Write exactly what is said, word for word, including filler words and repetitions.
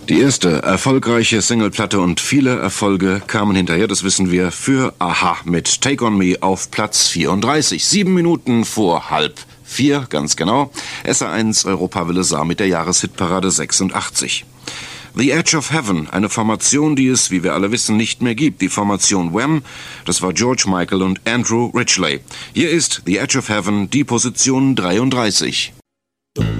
Die erste erfolgreiche Singleplatte und viele Erfolge kamen hinterher, das wissen wir, für a-ha mit Take On Me auf Platz vierunddreißig. Sieben Minuten vor halb vier, ganz genau. S R eins Europawelle sah mit der Jahreshitparade sechsundachtzig. The Edge of Heaven, eine Formation, die es, wie wir alle wissen, nicht mehr gibt. Die Formation Wham, das war George Michael und Andrew Ridgeley. Hier ist The Edge of Heaven, die Position dreiunddreißig.